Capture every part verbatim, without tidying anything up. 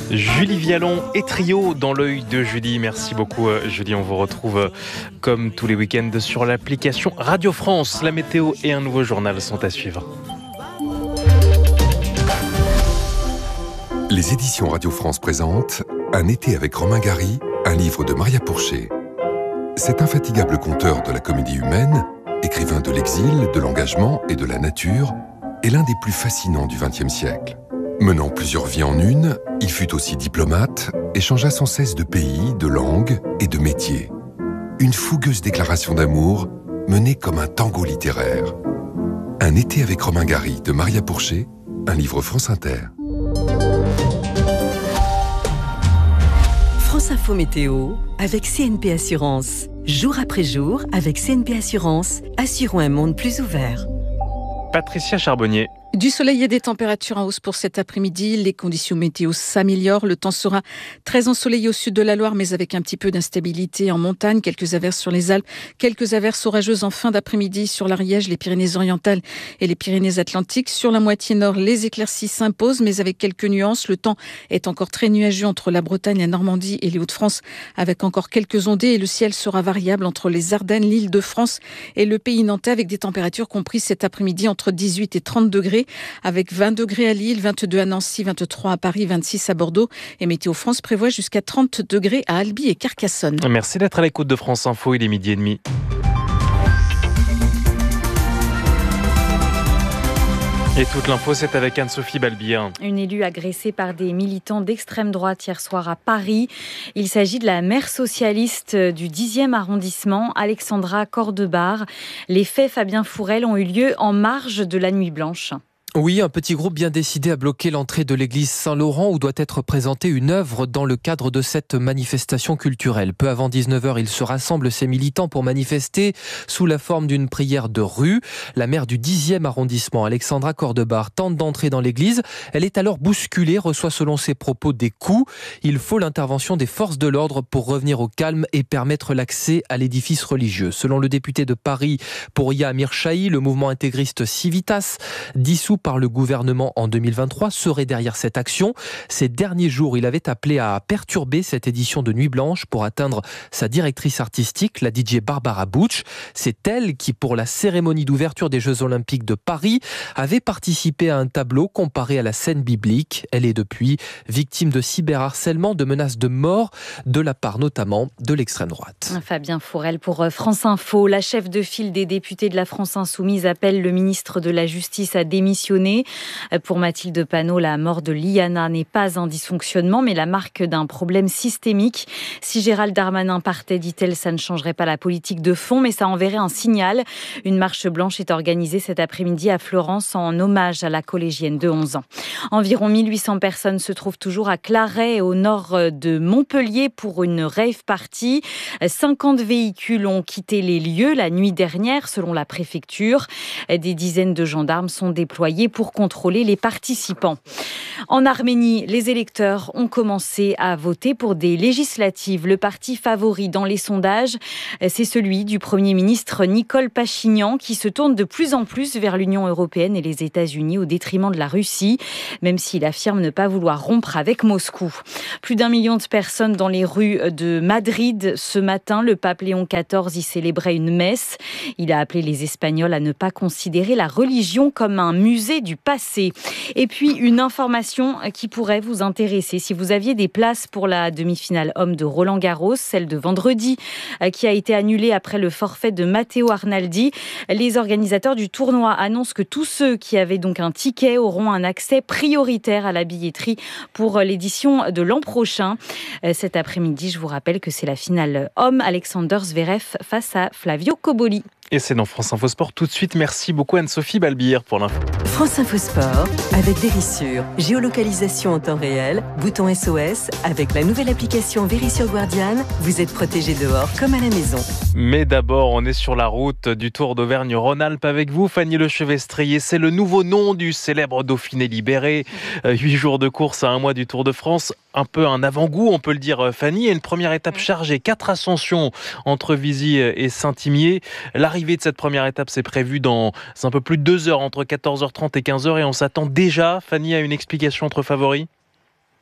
Julie Vialon et Trio dans l'œil de Julie. Merci beaucoup Julie, on vous retrouve comme tous les week-ends sur l'application Radio France. La météo et un nouveau journal sont à suivre. Les éditions Radio France présentent Un été avec Romain Gary, un livre de Maria Pourchet. Cet infatigable conteur de la comédie humaine, écrivain de l'exil, de l'engagement et de la nature, est l'un des plus fascinants du vingtième siècle. Menant plusieurs vies en une, il fut aussi diplomate et changea sans cesse de pays, de langue et de métier. Une fougueuse déclaration d'amour menée comme un tango littéraire. Un été avec Romain Gary de Maria Pourchet, un livre France Inter. France Info Météo avec C N P Assurance. Jour après jour, avec C N P Assurance, assurons un monde plus ouvert. Patricia Charbonnier. Du soleil et des températures en hausse pour cet après-midi. Les conditions météo s'améliorent. Le temps sera très ensoleillé au sud de la Loire, mais avec un petit peu d'instabilité en montagne. Quelques averses sur les Alpes, quelques averses orageuses en fin d'après-midi sur l'Ariège, les Pyrénées-Orientales et les Pyrénées-Atlantiques. Sur la moitié nord, les éclaircies s'imposent, mais avec quelques nuances. Le temps est encore très nuageux entre la Bretagne, la Normandie et les Hauts-de-France, avec encore quelques ondées. Et le ciel sera variable entre les Ardennes, l'Île-de-France et le pays nantais, avec des températures comprises cet après-midi entre dix-huit et trente degrés. Avec vingt degrés à Lille, vingt-deux à Nancy, vingt-trois à Paris, vingt-six à Bordeaux. Et Météo France prévoit jusqu'à trente degrés à Albi et Carcassonne. Merci d'être à l'écoute de France Info, il est midi et demi. Et toute l'info, c'est avec Anne-Sophie Balbir. Une élue agressée par des militants d'extrême droite hier soir à Paris. Il s'agit de la maire socialiste du dixième arrondissement, Alexandra Cordebar. Les faits, Fabien Fourel, ont eu lieu en marge de la Nuit Blanche. Oui, un petit groupe bien décidé à bloquer l'entrée de l'église Saint-Laurent où doit être présentée une œuvre dans le cadre de cette manifestation culturelle. Peu avant dix-neuf heures, ils se rassemblent, ces militants, pour manifester sous la forme d'une prière de rue. La maire du dixième arrondissement, Alexandra Cordebar, tente d'entrer dans l'église. Elle est alors bousculée, reçoit selon ses propos des coups. Il faut l'intervention des forces de l'ordre pour revenir au calme et permettre l'accès à l'édifice religieux. Selon le député de Paris, Pouria Amir Chahi, le mouvement intégriste Civitas, dissous par le gouvernement en deux mille vingt-trois, serait derrière cette action. Ces derniers jours, il avait appelé à perturber cette édition de Nuit Blanche pour atteindre sa directrice artistique, la D J Barbara Butch. C'est elle qui, pour la cérémonie d'ouverture des Jeux Olympiques de Paris, avait participé à un tableau comparé à la scène biblique. Elle est depuis victime de cyberharcèlement, de menaces de mort, de la part notamment de l'extrême droite. Fabien Fourel pour France Info. La chef de file des députés de la France Insoumise appelle le ministre de la Justice à démissionner. Pour Mathilde Panot, la mort de Liana n'est pas un dysfonctionnement, mais la marque d'un problème systémique. Si Gérald Darmanin partait, dit-elle, ça ne changerait pas la politique de fond, mais ça enverrait un signal. Une marche blanche est organisée cet après-midi à Florence en hommage à la collégienne de onze ans. Environ mille huit cents personnes se trouvent toujours à Claret, au nord de Montpellier, pour une rave party. cinquante véhicules ont quitté les lieux la nuit dernière, selon la préfecture. Des dizaines de gendarmes sont déployés pour contrôler les participants. En Arménie, les électeurs ont commencé à voter pour des législatives. Le parti favori dans les sondages, c'est celui du Premier ministre Nicole Pachinian, qui se tourne de plus en plus vers l'Union européenne et les États-Unis au détriment de la Russie, même s'il affirme ne pas vouloir rompre avec Moscou. Plus d'un million de personnes dans les rues de Madrid ce matin. Le pape Léon quatorze y célébrait une messe. Il a appelé les Espagnols à ne pas considérer la religion comme un musée du passé. Et puis, une information qui pourrait vous intéresser. Si vous aviez des places pour la demi-finale homme de Roland-Garros, celle de vendredi, qui a été annulée après le forfait de Matteo Arnaldi, les organisateurs du tournoi annoncent que tous ceux qui avaient donc un ticket auront un accès prioritaire à la billetterie pour l'édition de l'an prochain. Cet après-midi, je vous rappelle que c'est la finale homme, Alexander Zverev face à Flavio Cobolli. Et c'est dans France Info Sport tout de suite. Merci beaucoup Anne-Sophie Balbir pour l'info. France Info Sport avec Vérissure. Géolocalisation en temps réel, bouton S O S. Avec la nouvelle application Vérissure Guardian, vous êtes protégé dehors comme à la maison. Mais d'abord, on est sur la route du Tour d'Auvergne-Rhône-Alpes avec vous, Fanny Lechevestrier. C'est le nouveau nom du célèbre Dauphiné libéré. Huit jours de course à un mois du Tour de France. Un peu un avant-goût, on peut le dire, Fanny. Et une première étape chargée. Quatre ascensions entre Vizy et Saint-Imier. L'arrivée de cette première étape, c'est prévu dans un peu plus de deux heures, entre quatorze heures trente et quinze heures. Et on s'attend déjà, Fanny, à une explication entre favoris.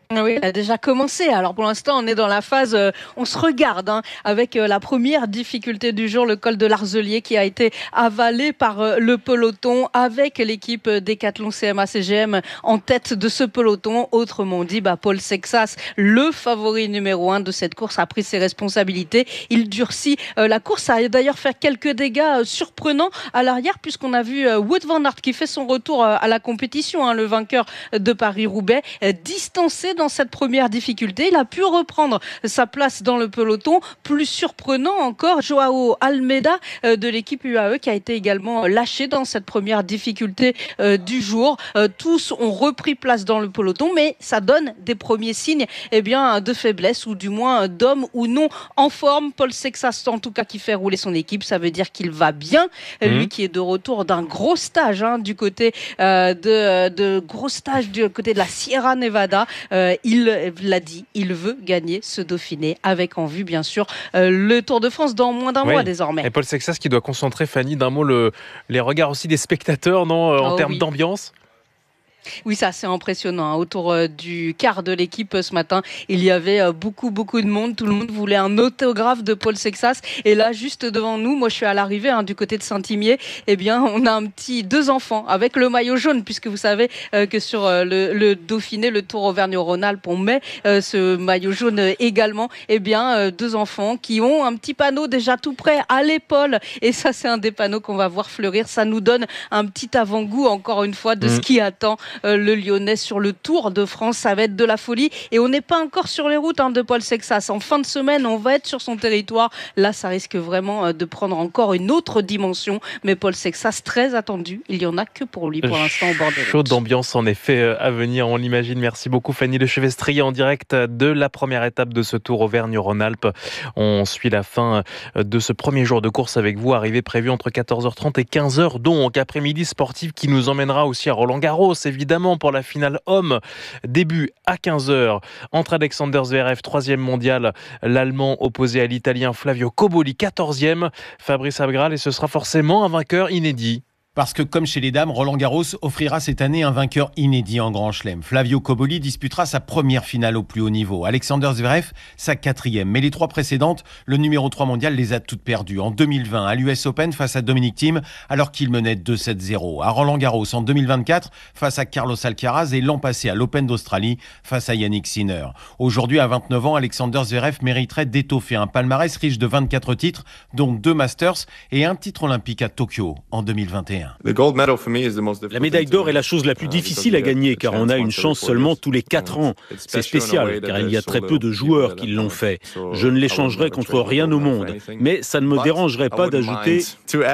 Oui, elle a déjà commencé. Alors pour l'instant, on est dans la phase, euh, on se regarde hein, avec euh, la première difficulté du jour, le col de l'Arzelier qui a été avalé par euh, le peloton avec l'équipe Décathlon C M A C G M en tête de ce peloton. Autrement dit, bah, Paul Sexas, le favori numéro un de cette course, a pris ses responsabilités. Il durcit euh, la course. Ça a d'ailleurs fait quelques dégâts euh, surprenants à l'arrière puisqu'on a vu euh, Wout van Aert qui fait son retour euh, à la compétition, hein, le vainqueur de Paris-Roubaix, euh, distancé dans cette première difficulté. Il a pu reprendre sa place dans le peloton. Plus surprenant encore, Joao Almeida euh, de l'équipe U A E qui a été également lâché dans cette première difficulté euh, du jour. Euh, tous ont repris place dans le peloton, mais ça donne des premiers signes eh bien, de faiblesse ou du moins d'homme ou non en forme. Paul Sexas, en tout cas, qui fait rouler son équipe, ça veut dire qu'il va bien. Mmh. Lui qui est de retour d'un gros stage hein, du côté euh, de, de gros stage du côté de la Sierra Nevada. Euh, il l'a dit, il veut gagner ce Dauphiné avec en vue, bien sûr, euh, le Tour de France dans moins d'un oui. mois désormais. Et Paul Sexas qui doit concentrer, Fanny, d'un mot, le, les regards aussi des spectateurs, non, en oh, termes oui. d'ambiance. Oui, ça c'est impressionnant. Hein. Autour euh, du quart de l'équipe euh, ce matin, il y avait euh, beaucoup, beaucoup de monde. Tout le monde voulait un autographe de Paul Sexas. Et là, juste devant nous, moi je suis à l'arrivée hein, du côté de Saint-Imier, eh bien, on a un petit deux enfants avec le maillot jaune, puisque vous savez euh, que sur euh, le, le Dauphiné, le Tour Auvergne-Rhône-Alpes, on met euh, ce maillot jaune euh, également. Eh bien, euh, deux enfants qui ont un petit panneau déjà tout prêt à l'épaule. Et ça, c'est un des panneaux qu'on va voir fleurir. Ça nous donne un petit avant-goût, encore une fois, de mmh. ce qui attend Euh, le Lyonnais sur le Tour de France. Ça va être de la folie et on n'est pas encore sur les routes hein, de Paul Sexas. En fin de semaine, on va être sur son territoire. Là, ça risque vraiment euh, de prendre encore une autre dimension. Mais Paul Sexas, très attendu. Il n'y en a que pour lui pour l'instant au bord des routes. Chaude ambiance en effet à venir, on l'imagine. Merci beaucoup Fanny Lechevestrier en direct de la première étape de ce Tour Auvergne-Rhône-Alpes. On suit la fin de ce premier jour de course avec vous. Arrivée prévue entre quatorze heures trente et quinze heures. Donc après-midi sportif qui nous emmènera aussi à Roland-Garros, évidemment. Évidemment pour la finale homme, début à quinze heures entre Alexander Zverev, troisième mondial, l'Allemand opposé à l'Italien Flavio Cobolli, quatorzième, Fabrice Abgral, et ce sera forcément un vainqueur inédit. Parce que comme chez les dames, Roland Garros offrira cette année un vainqueur inédit en Grand Chelem. Flavio Cobolli disputera sa première finale au plus haut niveau. Alexander Zverev, sa quatrième. Mais les trois précédentes, le numéro trois mondial les a toutes perdues. En deux mille vingt, à l'U S Open face à Dominic Thiem, alors qu'il menait deux sept zéro. À Roland Garros en deux mille vingt-quatre, face à Carlos Alcaraz, et l'an passé à l'Open d'Australie, face à Yannick Sinner. Aujourd'hui, à vingt-neuf ans, Alexander Zverev mériterait d'étoffer un palmarès riche de vingt-quatre titres, dont deux Masters et un titre olympique à Tokyo en deux mille vingt et un. La médaille d'or est la chose la plus difficile à gagner car on a une chance seulement tous les quatre ans. C'est spécial car il y a très peu de joueurs qui l'ont fait. Je ne l'échangerai contre rien au monde, mais ça ne me dérangerait pas d'ajouter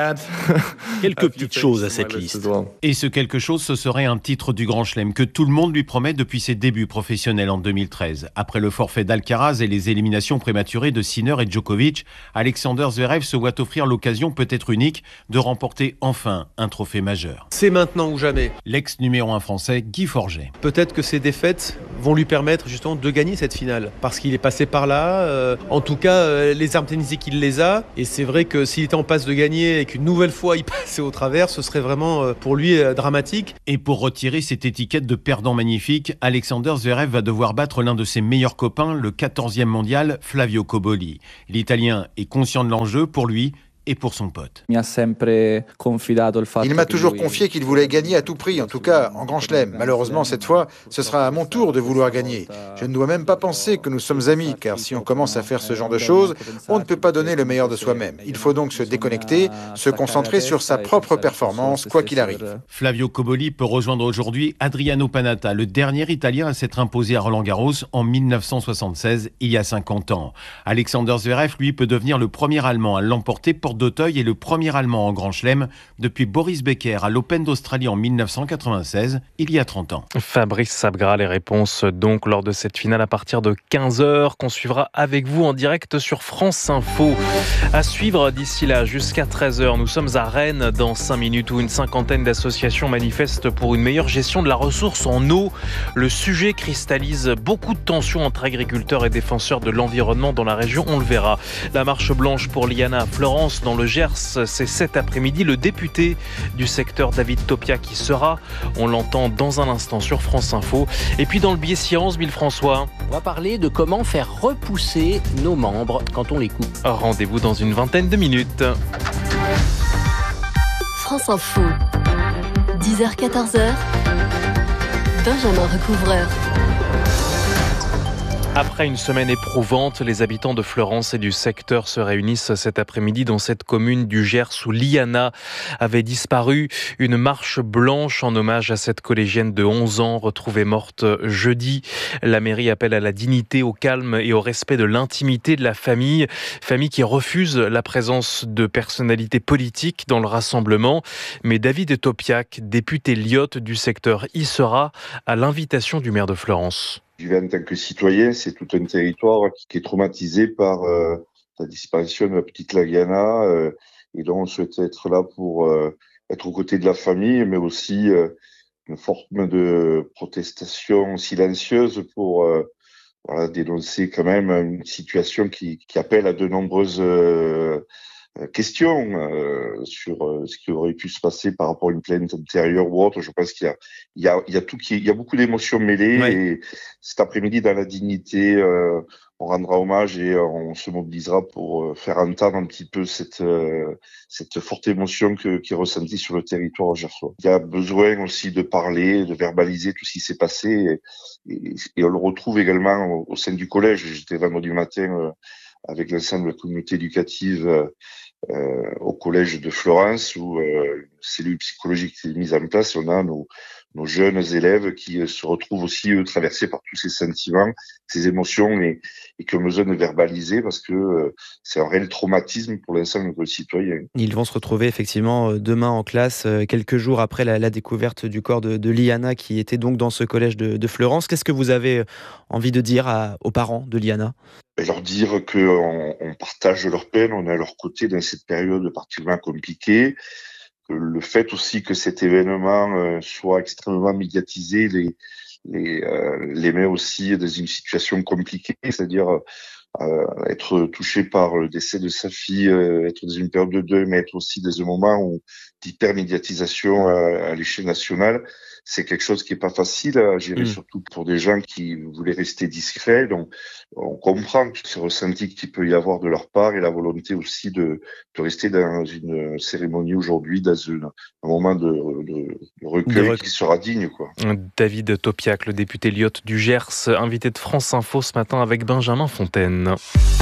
quelques petites choses à cette liste. Et ce quelque chose, ce serait un titre du Grand Chelem que tout le monde lui promet depuis ses débuts professionnels en deux mille treize. Après le forfait d'Alcaraz et les éliminations prématurées de Sinner et Djokovic, Alexander Zverev se voit offrir l'occasion peut-être unique de remporter enfin un trophée majeur. C'est maintenant ou jamais. L'ex numéro un français, Guy Forget. Peut-être que ces défaites vont lui permettre justement de gagner cette finale, parce qu'il est passé par là. Euh, en tout cas, euh, les armes tennistiques, il les a. Et c'est vrai que s'il était en passe de gagner et qu'une nouvelle fois il passait au travers, ce serait vraiment euh, pour lui euh, dramatique. Et pour retirer cette étiquette de perdant magnifique, Alexander Zverev va devoir battre l'un de ses meilleurs copains, le quatorzième mondial, Flavio Cobolli. L'Italien est conscient de l'enjeu pour lui et pour son pote. Il m'a toujours confié qu'il voulait gagner à tout prix, en tout cas en Grand Chelem. Malheureusement, cette fois, ce sera à mon tour de vouloir gagner. Je ne dois même pas penser que nous sommes amis, car si on commence à faire ce genre de choses, on ne peut pas donner le meilleur de soi-même. Il faut donc se déconnecter, se concentrer sur sa propre performance, quoi qu'il arrive. Flavio Cobolli peut rejoindre aujourd'hui Adriano Panatta, le dernier Italien à s'être imposé à Roland-Garros en mille neuf cent soixante-seize, il y a cinquante ans. Alexander Zverev, lui, peut devenir le premier Allemand à l'emporter pour d'Auteuil est le premier Allemand en Grand Chelem depuis Boris Becker à l'Open d'Australie en mille neuf cent quatre-vingt-seize, il y a trente ans. Fabrice Sabgra, les réponses donc lors de cette finale à partir de quinze heures qu'on suivra avec vous en direct sur France Info. À suivre d'ici là jusqu'à treize heures, nous sommes à Rennes dans cinq minutes où une cinquantaine d'associations manifestent pour une meilleure gestion de la ressource en eau. Le sujet cristallise beaucoup de tensions entre agriculteurs et défenseurs de l'environnement dans la région, on le verra. La marche blanche pour l'I A N A à Florence Florence, dans le Gers. C'est cet après-midi le député du secteur David Topia qui sera. On l'entend dans un instant sur France Info. Et puis dans le biais science, Bill François. On va parler de comment faire repousser nos membres quand on les coupe. Rendez-vous dans une vingtaine de minutes. France Info, dix heures quatorze heures, Benjamin Recouvreur. Après une semaine éprouvante, les habitants de Fleurance et du secteur se réunissent cet après-midi dans cette commune du Gers où Liana avait disparu. Une marche blanche en hommage à cette collégienne de onze ans retrouvée morte jeudi. La mairie appelle à la dignité, au calme et au respect de l'intimité de la famille. Famille qui refuse la présence de personnalités politiques dans le rassemblement. Mais David Topiac, député Lyotte du secteur, y sera à l'invitation du maire de Fleurance. Je vais en tant que citoyen, c'est tout un territoire qui est traumatisé par euh, la disparition de la petite Liana euh, et donc on souhaitait être là pour euh, être aux côtés de la famille, mais aussi euh, une forme de protestation silencieuse pour euh, voilà, dénoncer quand même une situation qui, qui appelle à de nombreuses euh, questions euh, sur euh, ce qui aurait pu se passer par rapport à une plainte antérieure ou autre. Je pense qu'il y a, il y a, il y a tout qui, il y a beaucoup d'émotions mêlées. Ouais. Et cet après-midi, dans la dignité, euh, on rendra hommage et on se mobilisera pour faire entendre un petit peu cette, euh, cette forte émotion que, qui est ressentie sur le territoire gersois. Il y a besoin aussi de parler, de verbaliser tout ce qui s'est passé et, et, et on le retrouve également au, au sein du collège. J'étais vendredi matin euh, avec l'ensemble de la communauté éducative euh, euh, au collège de Fleurance où euh, une cellule psychologique est mise en place. On a nos, nos jeunes élèves qui euh, se retrouvent aussi eux, traversés par tous ces sentiments, ces émotions et, et qui ont besoin de verbaliser parce que euh, c'est un réel traumatisme pour l'ensemble de nos citoyens. Ils vont se retrouver effectivement demain en classe, quelques jours après la, la découverte du corps de, de Liana qui était donc dans ce collège de, de Fleurance. Qu'est-ce que vous avez envie de dire à, aux parents de Liana ? Et leur dire qu'on on partage leur peine, on est à leur côté dans cette période particulièrement compliquée. Que le fait aussi que cet événement euh, soit extrêmement médiatisé les, les, euh, les met aussi dans une situation compliquée, c'est-à-dire euh, être touché par le décès de sa fille, euh, être dans une période de deuil, mais être aussi dans un moment où d'hypermédiatisation à, à l'échelle nationale. C'est quelque chose qui est pas facile à gérer, mmh. surtout pour des gens qui voulaient rester discrets. Donc, on comprend ce ressenti qu'il peut y avoir de leur part et la volonté aussi de, de rester dans une cérémonie aujourd'hui, dans une, un moment de, de, de recueil de rec... qui sera digne, quoi. David Topiac, le député Lyotte du Gers, invité de France Info ce matin avec Benjamin Fontaine.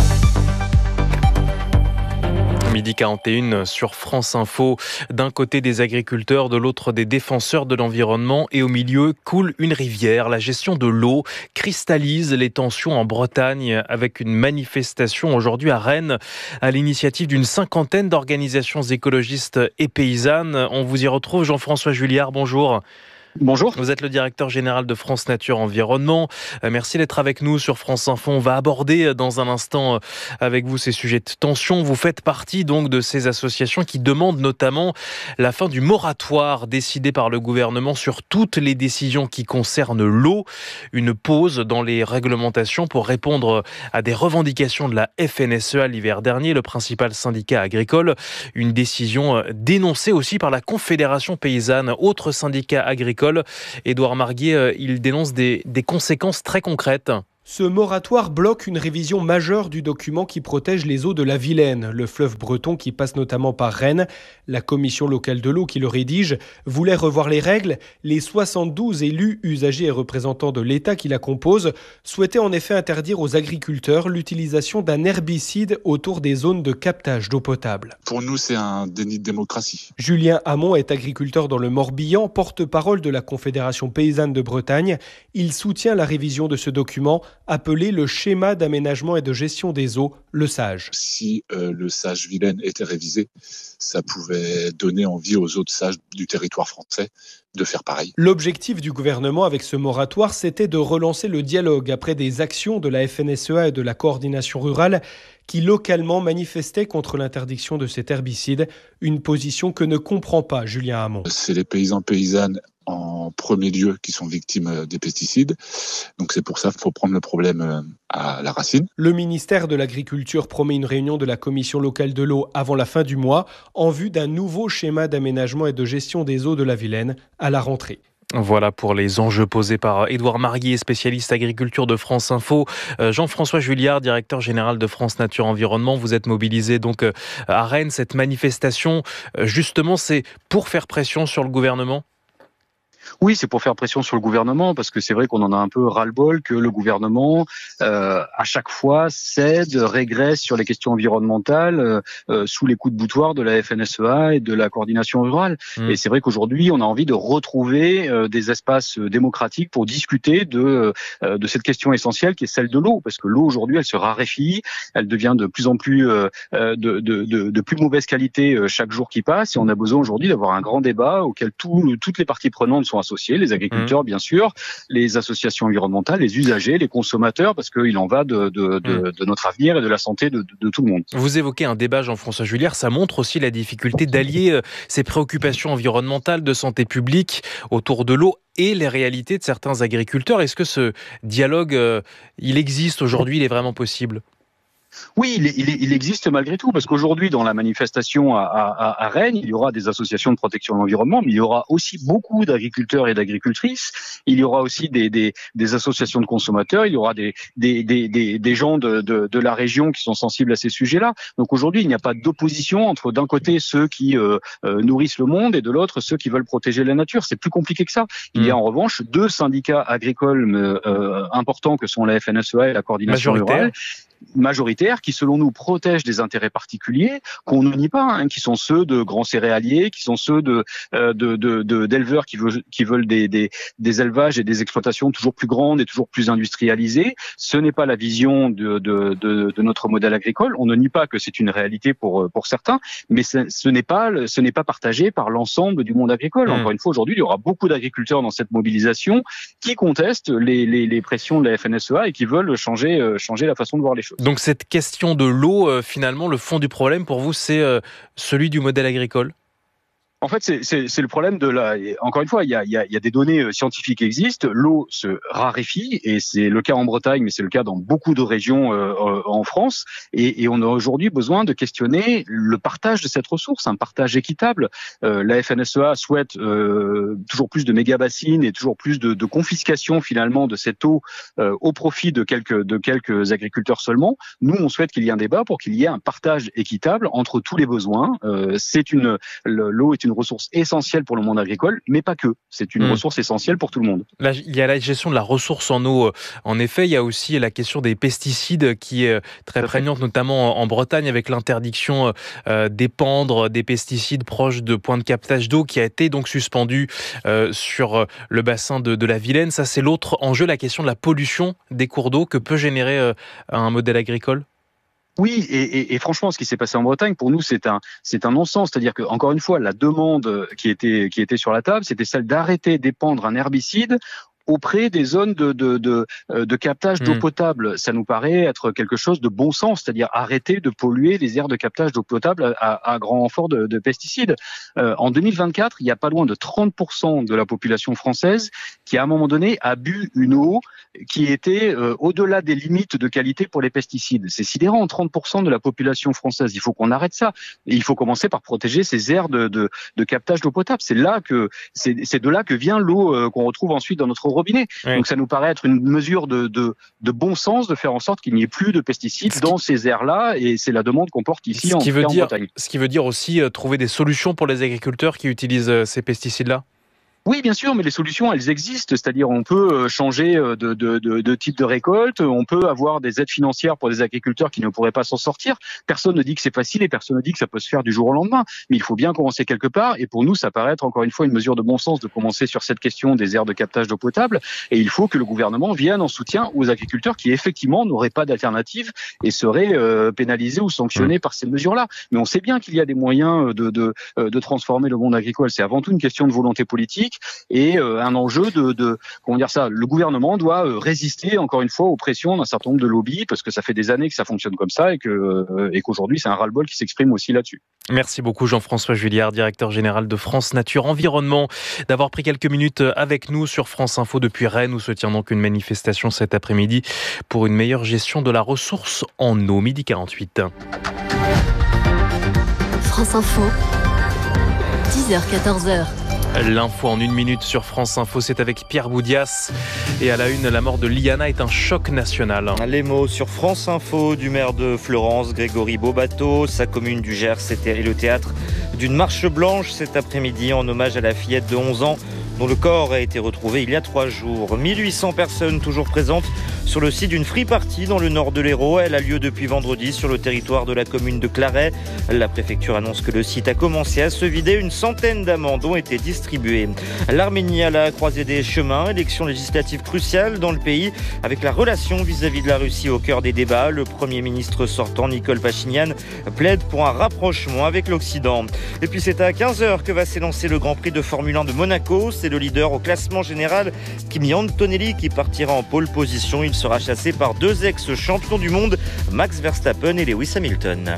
midi quarante et un sur France Info. D'un côté des agriculteurs, de l'autre des défenseurs de l'environnement et au milieu coule une rivière. La gestion de l'eau cristallise les tensions en Bretagne avec une manifestation aujourd'hui à Rennes à l'initiative d'une cinquantaine d'organisations écologistes et paysannes. On vous y retrouve, Jean-François Julliard, bonjour. Bonjour. Vous êtes le directeur général de France Nature Environnement. Merci d'être avec nous sur France Info. On va aborder dans un instant avec vous ces sujets de tension. Vous faites partie donc de ces associations qui demandent notamment la fin du moratoire décidé par le gouvernement sur toutes les décisions qui concernent l'eau. Une pause dans les réglementations pour répondre à des revendications de la F N S E A l'hiver dernier, le principal syndicat agricole. Une décision dénoncée aussi par la Confédération paysanne, autre syndicat agricole. Édouard Marguier, il dénonce des, des conséquences très concrètes. Ce moratoire bloque une révision majeure du document qui protège les eaux de la Vilaine, le fleuve breton qui passe notamment par Rennes. La commission locale de l'eau qui le rédige voulait revoir les règles. Les soixante-douze élus, usagers et représentants de l'État qui la composent souhaitaient en effet interdire aux agriculteurs l'utilisation d'un herbicide autour des zones de captage d'eau potable. Pour nous, c'est un déni de démocratie. Julien Hamon est agriculteur dans le Morbihan, porte-parole de la Confédération paysanne de Bretagne. Il soutient la révision de ce document appelé le schéma d'aménagement et de gestion des eaux, le SAGE. Si euh, le SAGE Vilaine était révisé, ça pouvait donner envie aux autres sages du territoire français de faire pareil. L'objectif du gouvernement avec ce moratoire, c'était de relancer le dialogue après des actions de la F N S E A et de la coordination rurale qui localement manifestaient contre l'interdiction de cet herbicide, une position que ne comprend pas Julien Hamon. C'est les paysans paysannes en premier lieu qui sont victimes des pesticides. Donc c'est pour ça qu'il faut prendre le problème à la racine. Le ministère de l'Agriculture promet une réunion de la Commission locale de l'eau avant la fin du mois en vue d'un nouveau schéma d'aménagement et de gestion des eaux de la Vilaine à la rentrée. Voilà pour les enjeux posés par Édouard Marguier, spécialiste agriculture de France Info. Jean-François Julliard, directeur général de France Nature Environnement, vous êtes mobilisé donc à Rennes. Cette manifestation, justement, c'est pour faire pression sur le gouvernement ? Oui, c'est pour faire pression sur le gouvernement, parce que c'est vrai qu'on en a un peu ras-le-bol que le gouvernement, euh, à chaque fois, cède, régresse sur les questions environnementales euh, sous les coups de boutoir de la F N S E A et de la coordination rurale. Mmh. Et c'est vrai qu'aujourd'hui, on a envie de retrouver euh, des espaces démocratiques pour discuter de, euh, de cette question essentielle qui est celle de l'eau, parce que l'eau, aujourd'hui, elle se raréfie, elle devient de plus en plus euh, de, de, de, de plus mauvaise qualité euh, chaque jour qui passe, et on a besoin aujourd'hui d'avoir un grand débat auquel tout, toutes les parties prenantes sont associés, les agriculteurs mmh. bien sûr, les associations environnementales, les usagers, les consommateurs, parce qu'il en va de, de, de, mmh. de notre avenir et de la santé de, de, de tout le monde. Vous évoquez un débat, Jean-François Julliard, ça montre aussi la difficulté d'allier ces préoccupations environnementales, de santé publique autour de l'eau et les réalités de certains agriculteurs. Est-ce que ce dialogue, euh, il existe aujourd'hui, il est vraiment possible ? Oui, il, il, il existe malgré tout, parce qu'aujourd'hui, dans la manifestation à, à, à Rennes, il y aura des associations de protection de l'environnement, mais il y aura aussi beaucoup d'agriculteurs et d'agricultrices. Il y aura aussi des, des, des associations de consommateurs. Il y aura des, des, des, des, des gens de, de, de la région qui sont sensibles à ces sujets-là. Donc aujourd'hui, il n'y a pas d'opposition entre, d'un côté, ceux qui euh, euh, nourrissent le monde et de l'autre, ceux qui veulent protéger la nature. C'est plus compliqué que ça. Il y a en revanche deux syndicats agricoles euh, importants que sont la F N S E A et la coordination rurale, majoritaires, qui selon nous protègent des intérêts particuliers qu'on ne nie pas, hein, qui sont ceux de grands céréaliers, qui sont ceux de euh, de, de, de d'éleveurs qui veulent qui veulent des, des des élevages et des exploitations toujours plus grandes et toujours plus industrialisées. Ce n'est pas la vision de de de, de notre modèle agricole. On ne nie pas que c'est une réalité pour pour certains, mais ce, ce n'est pas ce n'est pas partagé par l'ensemble du monde agricole. Mmh. Encore une fois, aujourd'hui, il y aura beaucoup d'agriculteurs dans cette mobilisation qui contestent les les, les pressions de la F N S E A et qui veulent changer euh, changer la façon de voir les choses. Donc cette question de l'eau, euh, finalement, le fond du problème pour vous, c'est euh, celui du modèle agricole ? En fait, c'est, c'est, c'est le problème de la. Encore une fois, il y a, il y a, il y a des données scientifiques qui existent. L'eau se raréfie et c'est le cas en Bretagne, mais c'est le cas dans beaucoup de régions euh, en France. Et, et on a aujourd'hui besoin de questionner le partage de cette ressource, un partage équitable. Euh, la F N S E A souhaite euh, toujours plus de méga-bassines et toujours plus de, de confiscation finalement de cette eau euh, au profit de quelques de quelques agriculteurs seulement. Nous, on souhaite qu'il y ait un débat pour qu'il y ait un partage équitable entre tous les besoins. Euh, c'est une le, l'eau est une une ressource essentielle pour le monde agricole, mais pas que. C'est une mmh. ressource essentielle pour tout le monde. Là, il y a la gestion de la ressource en eau. En effet, il y a aussi la question des pesticides qui est très prégnante, notamment en Bretagne, avec l'interdiction euh, d'épandre des pesticides proches de points de captage d'eau qui a été donc suspendue euh, sur le bassin de, de la Vilaine. Ça, c'est l'autre enjeu, la question de la pollution des cours d'eau que peut générer euh, un modèle agricole. Oui, et, et, et franchement, ce qui s'est passé en Bretagne, pour nous, c'est un, c'est un non-sens. C'est-à-dire que, encore une fois, la demande qui était, qui était sur la table, c'était celle d'arrêter d'épandre un herbicide auprès des zones de, de, de, de captage d'eau potable. Ça nous paraît être quelque chose de bon sens, c'est-à-dire arrêter de polluer les aires de captage d'eau potable à, à grand renfort de, de pesticides. Euh, en deux mille vingt-quatre, il y a pas loin de trente pour cent de la population française qui, à un moment donné, a bu une eau qui était euh, au-delà des limites de qualité pour les pesticides. C'est sidérant, trente pour cent de la population française. Il faut qu'on arrête ça. Et il faut commencer par protéger ces aires de, de, de captage d'eau potable. C'est là que, c'est, c'est de là que vient l'eau euh, qu'on retrouve ensuite dans notre robinet. Oui. Donc ça nous paraît être une mesure de, de, de bon sens de faire en sorte qu'il n'y ait plus de pesticides ce dans qui... ces aires-là, et c'est la demande qu'on porte ici en, en Bretagne. Ce qui veut dire aussi euh, trouver des solutions pour les agriculteurs qui utilisent euh, ces pesticides-là. Oui, bien sûr, mais les solutions, elles existent. C'est-à-dire, on peut changer de, de, de, de type de récolte, on peut avoir des aides financières pour des agriculteurs qui ne pourraient pas s'en sortir. Personne ne dit que c'est facile et personne ne dit que ça peut se faire du jour au lendemain. Mais il faut bien commencer quelque part. Et pour nous, ça paraît être encore une fois une mesure de bon sens de commencer sur cette question des aires de captage d'eau potable. Et il faut que le gouvernement vienne en soutien aux agriculteurs qui, effectivement, n'auraient pas d'alternative et seraient euh, pénalisés ou sanctionnés mmh. par ces mesures-là. Mais on sait bien qu'il y a des moyens de, de, de transformer le monde agricole. C'est avant tout une question de volonté politique. et euh, un enjeu de, de comment dire ça, le gouvernement doit euh, résister encore une fois aux pressions d'un certain nombre de lobbies parce que ça fait des années que ça fonctionne comme ça et que euh, et qu'aujourd'hui c'est un ras-le-bol qui s'exprime aussi là-dessus. Merci beaucoup Jean-François Juliard, directeur général de France Nature Environnement, d'avoir pris quelques minutes avec nous sur France Info depuis Rennes où se tient donc une manifestation cet après-midi pour une meilleure gestion de la ressource en eau. Midi quarante-huit. France Info, dix heures quatorze heures. L'info en une minute sur France Info, c'est avec Pierre Boudias. Et à la une, la mort de Liana est un choc national. Les mots sur France Info du maire de Fleurance, Grégory Beaubateau. Sa commune du Gers est le théâtre d'une marche blanche cet après-midi en hommage à la fillette de onze ans dont le corps a été retrouvé il y a trois jours. mille huit cents personnes toujours présentes sur le site d'une free party dans le nord de l'Hérault. Elle a lieu depuis vendredi sur le territoire de la commune de Claret. La préfecture annonce que le site a commencé à se vider. Une centaine d'amendes ont été distribuées. L'Arménie à la croisée des chemins. Élection législative cruciale dans le pays avec la relation vis-à-vis de la Russie au cœur des débats. Le Premier ministre sortant, Nicole Pachinian, plaide pour un rapprochement avec l'Occident. Et puis c'est à quinze heures que va s'élancer le Grand Prix de Formule un de Monaco. C'est le leader au classement général, Kimi Antonelli, qui partira en pole position. Il sera chassé par deux ex-champions du monde, Max Verstappen et Lewis Hamilton.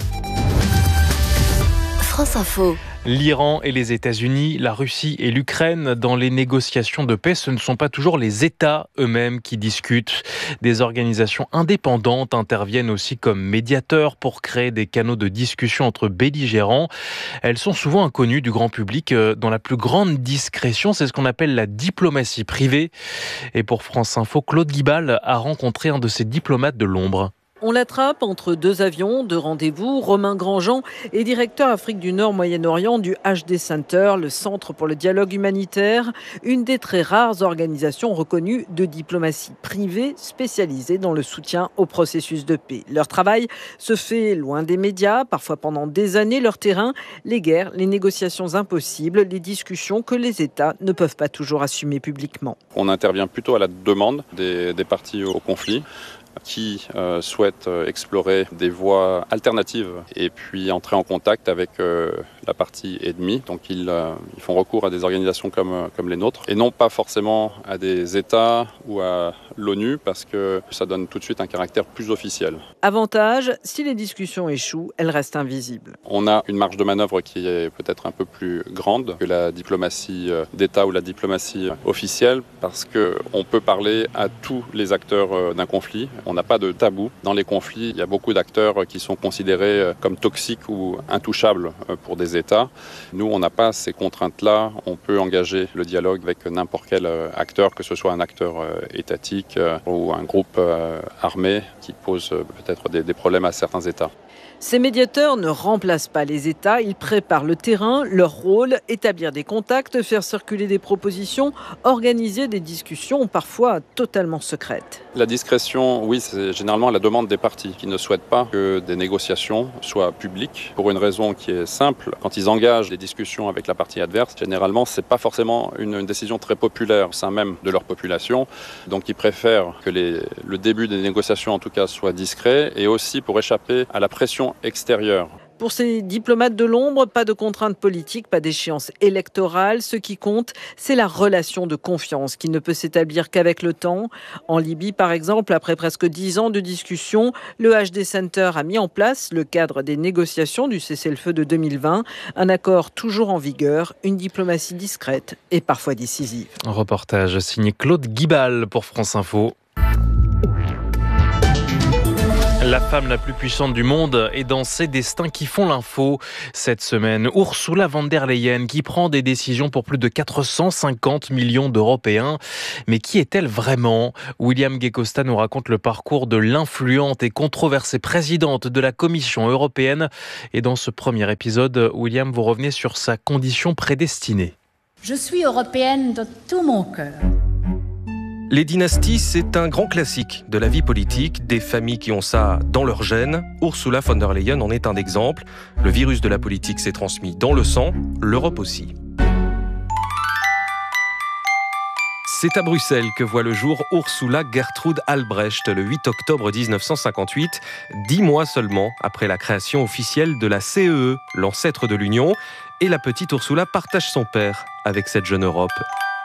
France Info. L'Iran et les États-Unis, la Russie et l'Ukraine, dans les négociations de paix, ce ne sont pas toujours les États eux-mêmes qui discutent. Des organisations indépendantes interviennent aussi comme médiateurs pour créer des canaux de discussion entre belligérants. Elles sont souvent inconnues du grand public dans la plus grande discrétion. C'est ce qu'on appelle la diplomatie privée. Et pour France Info, Claude Guibal a rencontré un de ces diplomates de l'ombre. On l'attrape entre deux avions de rendez-vous. Romain Grandjean est directeur Afrique du Nord Moyen-Orient du H D Center, le Centre pour le dialogue humanitaire, une des très rares organisations reconnues de diplomatie privée spécialisée dans le soutien au processus de paix. Leur travail se fait loin des médias, parfois pendant des années. Leur terrain, les guerres, les négociations impossibles, les discussions que les États ne peuvent pas toujours assumer publiquement. On intervient plutôt à la demande des, des parties au conflit, qui euh, souhaitent euh, explorer des voies alternatives et puis entrer en contact avec euh, la partie ennemie. Donc ils, euh, ils font recours à des organisations comme, euh, comme les nôtres et non pas forcément à des États ou à l'ONU parce que ça donne tout de suite un caractère plus officiel. Avantage, si les discussions échouent, elles restent invisibles. On a une marge de manœuvre qui est peut-être un peu plus grande que la diplomatie d'État ou la diplomatie officielle parce qu'on peut parler à tous les acteurs d'un conflit. On n'a pas de tabou. Dans les conflits, il y a beaucoup d'acteurs qui sont considérés comme toxiques ou intouchables pour des États. Nous, on n'a pas ces contraintes-là. On peut engager le dialogue avec n'importe quel acteur, que ce soit un acteur étatique ou un groupe armé qui pose peut-être des, des problèmes à certains États. Ces médiateurs ne remplacent pas les États, ils préparent le terrain, leur rôle, établir des contacts, faire circuler des propositions, organiser des discussions parfois totalement secrètes. La discrétion, oui, c'est généralement à la demande des parties qui ne souhaitent pas que des négociations soient publiques pour une raison qui est simple. Quand ils engagent des discussions avec la partie adverse, généralement, c'est pas forcément une, une décision très populaire au sein même de leur population. Donc ils préfèrent que les, le début des négociations, en tout cas, soit discret et aussi pour échapper à la pression extérieure. Pour ces diplomates de l'ombre, pas de contraintes politiques, pas d'échéance électorale. Ce qui compte, c'est la relation de confiance qui ne peut s'établir qu'avec le temps. En Libye, par exemple, après presque dix ans de discussions, le H D Center a mis en place le cadre des négociations du cessez-le-feu de deux mille vingt. Un accord toujours en vigueur, une diplomatie discrète et parfois décisive. Un reportage signé Claude Guibal pour France Info. La femme la plus puissante du monde est dans ses destins qui font l'info. Cette semaine, Ursula von der Leyen qui prend des décisions pour plus de quatre cent cinquante millions d'Européens. Mais qui est-elle vraiment ? William Gay-Costa nous raconte le parcours de l'influente et controversée présidente de la Commission européenne. Et dans ce premier épisode, William, vous revenez sur sa condition prédestinée. Je suis européenne de tout mon cœur. Les dynasties, c'est un grand classique de la vie politique, des familles qui ont ça dans leur gène. Ursula von der Leyen en est un exemple. Le virus de la politique s'est transmis dans le sang, l'Europe aussi. C'est à Bruxelles que voit le jour Ursula Gertrud Albrecht le huit octobre dix-neuf cent cinquante-huit, dix mois seulement après la création officielle de la C E E, l'ancêtre de l'Union. Et la petite Ursula partage son père avec cette jeune Europe.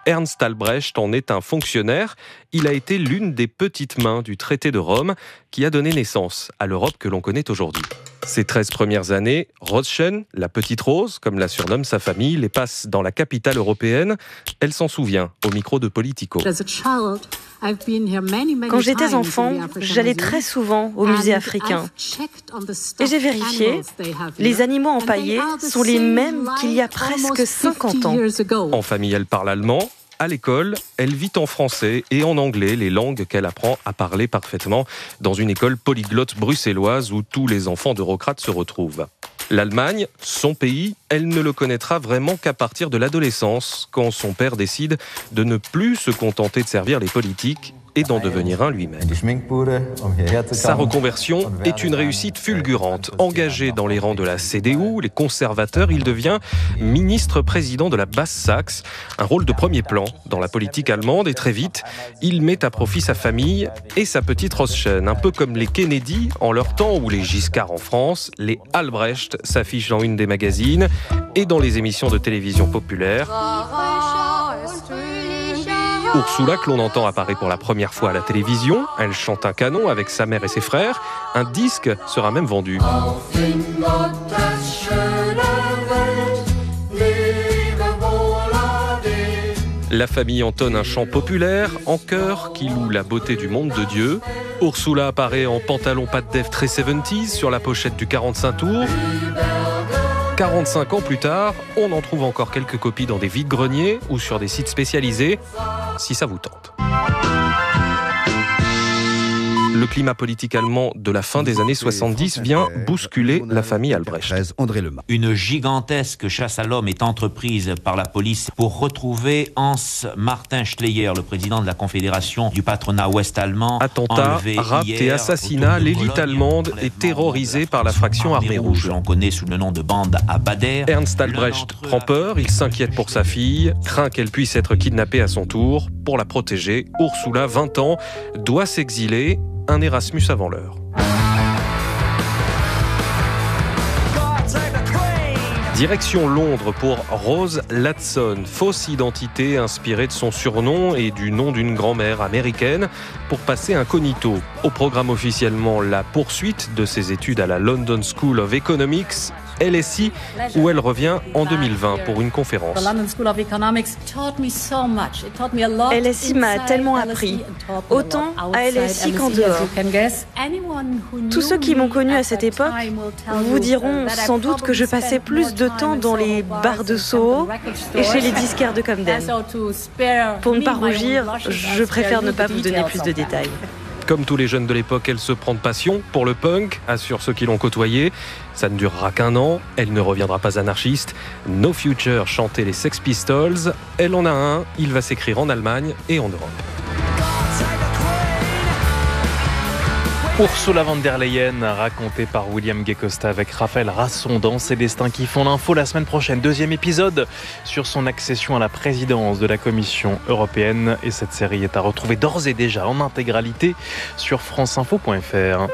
Ernst Albrecht en est un fonctionnaire. Il a été l'une des petites mains du traité de Rome qui a donné naissance à l'Europe que l'on connaît aujourd'hui. Ces treize premières années, Roschen, la petite Rose, comme la surnomme sa famille, les passe dans la capitale européenne. Elle s'en souvient au micro de Politico. Quand j'étais enfant, j'allais très souvent au musée africain. Et j'ai vérifié, les animaux empaillés sont les mêmes qu'il y a presque cinquante ans. En famille, elle parle allemand. À l'école, elle vit en français et en anglais, les langues qu'elle apprend à parler parfaitement dans une école polyglotte bruxelloise où tous les enfants d'eurocrates se retrouvent. L'Allemagne, son pays, elle ne le connaîtra vraiment qu'à partir de l'adolescence, quand son père décide de ne plus se contenter de servir les politiques et d'en devenir un lui-même. Sa reconversion est une réussite fulgurante. Engagé dans les rangs de la C D U, les conservateurs, il devient ministre-président de la Basse-Saxe, un rôle de premier plan dans la politique allemande, et très vite, il met à profit sa famille et sa petite Roschen, un peu comme les Kennedy en leur temps ou les Giscard en France. Les Albrecht s'affichent dans une des magazines et dans les émissions de télévision populaires. Ursula, que l'on entend apparaît pour la première fois à la télévision, elle chante un canon avec sa mère et ses frères. Un disque sera même vendu. La famille entonne un chant populaire en chœur qui loue la beauté du monde de Dieu. Ursula apparaît en pantalon pas de def très soixante-dix sur la pochette du quarante-cinq tours. quarante-cinq ans plus tard, on en trouve encore quelques copies dans des vides-greniers ou sur des sites spécialisés, si ça vous tente. Le climat politique allemand de la fin des années soixante-dix vient bousculer la famille Albrecht. Une gigantesque chasse à l'homme est entreprise par la police pour retrouver Hans Martin Schleyer, le président de la Confédération du patronat ouest-allemand. Attentats, rapts et assassinats, l'élite allemande est terrorisée par la fraction armée rouge. On connaît sous le nom de bande à Bader. Ernst Albrecht prend peur, il s'inquiète pour sa fille, craint qu'elle puisse être kidnappée à son tour. Pour la protéger, Ursula, vingt ans, doit s'exiler. Un Erasmus avant l'heure. Direction Londres pour Rose Ladson, fausse identité inspirée de son surnom et du nom d'une grand-mère américaine pour passer incognito. Au programme officiellement la poursuite de ses études à la London School of Economics, L S I, où elle revient en deux mille vingt pour une conférence. L S I m'a tellement appris, autant à L S I qu'en dehors. Tous ceux qui m'ont connue à cette époque vous diront sans doute que je passais plus de temps dans les bars de Soho et chez les disquaires de Camden. Pour ne pas rougir, je préfère ne pas vous donner plus de détails. Comme tous les jeunes de l'époque, elle se prend de passion pour le punk, assurent ceux qui l'ont côtoyée. Ça ne durera qu'un an, elle ne reviendra pas anarchiste. No Future chantait les Sex Pistols, elle en a un, il va s'écrire en Allemagne et en Europe. Ursula von der Leyen, racontée par William Gay-Costa avec Raphaël Rasson dans Ses destins qui font l'info la semaine prochaine. Deuxième épisode sur son accession à la présidence de la Commission européenne. Et cette série est à retrouver d'ores et déjà en intégralité sur franceinfo point f r.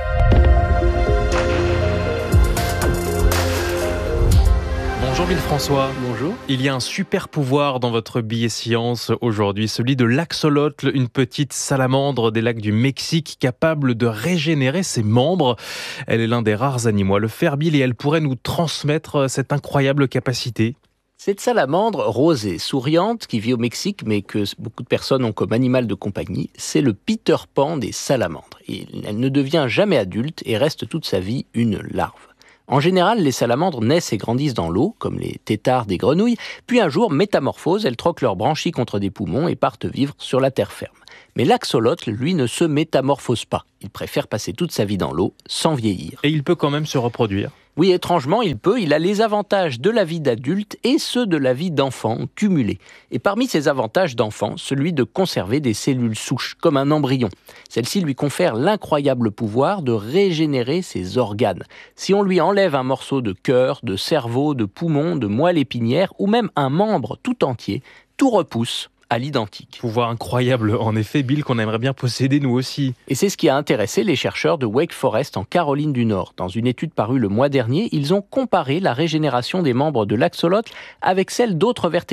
Bonjour Villeforêt. Bonjour. Il y a un super pouvoir dans votre billet science aujourd'hui, celui de l'axolotl, une petite salamandre des lacs du Mexique capable de régénérer ses membres. Elle est l'un des rares animaux à le faire, Bill, et elle pourrait nous transmettre cette incroyable capacité. Cette salamandre rose et souriante qui vit au Mexique, mais que beaucoup de personnes ont comme animal de compagnie, c'est le Peter Pan des salamandres. Et elle ne devient jamais adulte et reste toute sa vie une larve. En général, les salamandres naissent et grandissent dans l'eau, comme les têtards des grenouilles, puis un jour, métamorphose, elles troquent leurs branchies contre des poumons et partent vivre sur la terre ferme. Mais l'axolotl, lui, ne se métamorphose pas. Il préfère passer toute sa vie dans l'eau, sans vieillir. Et il peut quand même se reproduire. Oui, étrangement, il peut. Il a les avantages de la vie d'adulte et ceux de la vie d'enfant cumulés. Et parmi ces avantages d'enfant, celui de conserver des cellules souches, comme un embryon. Celle-ci lui confère l'incroyable pouvoir de régénérer ses organes. Si on lui enlève un morceau de cœur, de cerveau, de poumon, de moelle épinière, ou même un membre tout entier, tout repousse à l'identique. Pouvoir incroyable, en effet, Bill, qu'on aimerait bien posséder nous aussi. Et c'est ce qui a intéressé les chercheurs de Wake Forest en Caroline du Nord. Dans une étude parue le mois dernier, ils ont comparé la régénération des membres de l'axolotl avec celle d'autres vertébrés.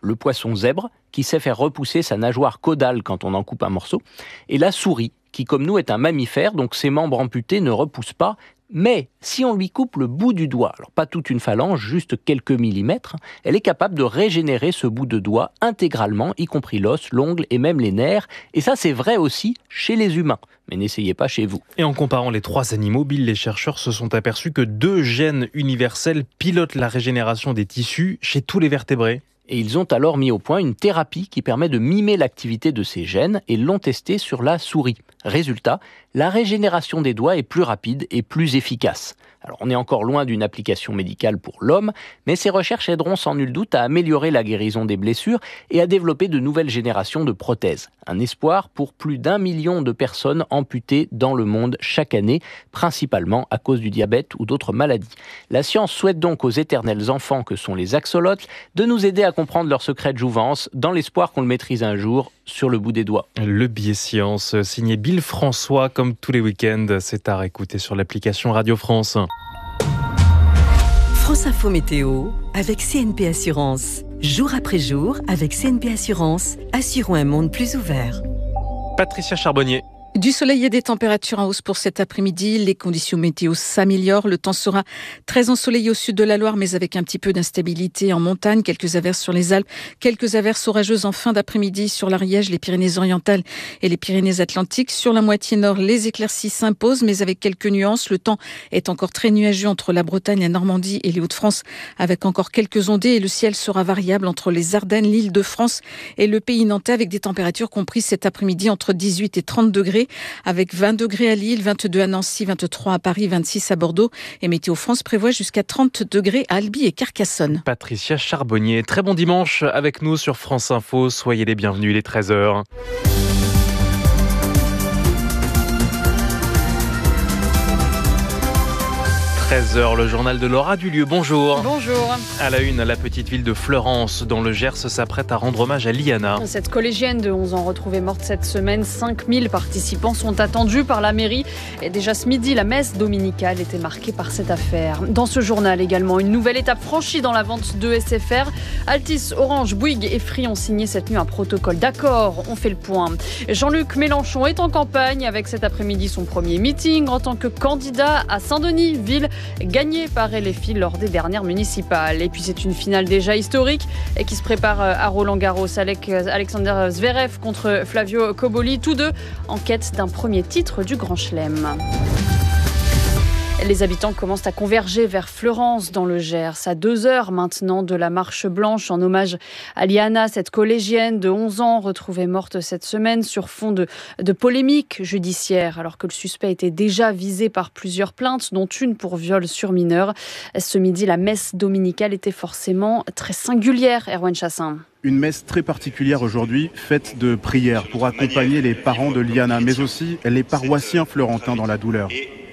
le poisson zèbre, qui sait faire repousser sa nageoire caudale quand on en coupe un morceau, et la souris, qui comme nous est un mammifère, donc ses membres amputés ne repoussent pas. Mais si on lui coupe le bout du doigt, alors pas toute une phalange, juste quelques millimètres, elle est capable de régénérer ce bout de doigt intégralement, y compris l'os, l'ongle et même les nerfs. Et ça, c'est vrai aussi chez les humains. Mais n'essayez pas chez vous. Et en comparant les trois animaux, Bill, les chercheurs se sont aperçus que deux gènes universels pilotent la régénération des tissus chez tous les vertébrés. Et ils ont alors mis au point une thérapie qui permet de mimer l'activité de ces gènes et l'ont testée sur la souris. Résultat, la régénération des doigts est plus rapide et plus efficace. Alors on est encore loin d'une application médicale pour l'homme, mais ces recherches aideront sans nul doute à améliorer la guérison des blessures et à développer de nouvelles générations de prothèses. Un espoir pour plus d'un million de personnes amputées dans le monde chaque année, principalement à cause du diabète ou d'autres maladies. La science souhaite donc aux éternels enfants que sont les axolotes de nous aider à comprendre leur secret de jouvence dans l'espoir qu'on le maîtrise un jour sur le bout des doigts. Le billet science, signé Bill François, comme tous les week-ends, c'est à réécouter sur l'application Radio France. France Info Météo avec C N P Assurance. Jour après jour, avec C N P Assurance, assurons un monde plus ouvert. Patricia Charbonnier. Du soleil et des températures en hausse pour cet après-midi. Les conditions météo s'améliorent. Le temps sera très ensoleillé au sud de la Loire, mais avec un petit peu d'instabilité en montagne. Quelques averses sur les Alpes, quelques averses orageuses en fin d'après-midi sur l'Ariège, les Pyrénées-Orientales et les Pyrénées-Atlantiques. Sur la moitié nord, les éclaircies s'imposent, mais avec quelques nuances. Le temps est encore très nuageux entre la Bretagne, la Normandie et les Hauts-de-France, avec encore quelques ondées. Et le ciel sera variable entre les Ardennes, l'Île-de-France et le pays nantais, avec des températures comprises cet après-midi entre dix-huit et trente degrés. Avec vingt degrés à Lille, vingt-deux à Nancy, vingt-trois à Paris, vingt-six à Bordeaux. Et Météo France prévoit jusqu'à trente degrés à Albi et Carcassonne. Patricia Charbonnier, très bon dimanche avec nous sur France Info. Soyez les bienvenus, il est treize heures. treize heures, le journal de Laura Dulieu. Bonjour. Bonjour. À la une, la petite ville de Fleurance, dans le Gers, s'apprête à rendre hommage à Liana. Cette collégienne de onze ans retrouvée morte cette semaine, cinq mille participants sont attendus par la mairie. Et déjà ce midi, la messe dominicale était marquée par cette affaire. Dans ce journal également, une nouvelle étape franchie dans la vente de S F R. Altis, Orange, Bouygues et Free ont signé cette nuit un protocole d'accord. On fait le point. Jean-Luc Mélenchon est en campagne avec cet après-midi son premier meeting en tant que candidat à Saint-Denis, ville gagné par L F I lors des dernières municipales. Et puis c'est une finale déjà historique et qui se prépare à Roland-Garros avec Alexander Zverev contre Flavio Cobolli, tous deux en quête d'un premier titre du Grand Chelem. Les habitants commencent à converger vers Fleurance dans le Gers, à deux heures maintenant de la marche blanche en hommage à Liana, cette collégienne de onze ans retrouvée morte cette semaine sur fond de, de polémique judiciaire, alors que le suspect était déjà visé par plusieurs plaintes, dont une pour viol sur mineur. Ce midi, la messe dominicale était forcément très singulière, Erwan Chassin. Une messe très particulière aujourd'hui, faite de prières pour accompagner les parents de Liana, mais aussi les paroissiens florentins dans la douleur.